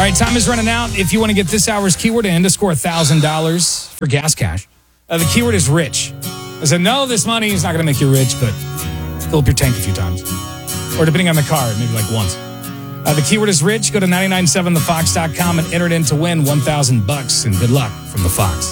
right, time is running out. If you want to get this hour's keyword and to score $1,000 for gas cash, the keyword is rich. I said, no, this money is not going to make you rich, but fill up your tank a few times. Or depending on the car, maybe like once. The keyword is rich. Go to 997thefox.com and enter it in to win $1,000. And good luck from the Fox.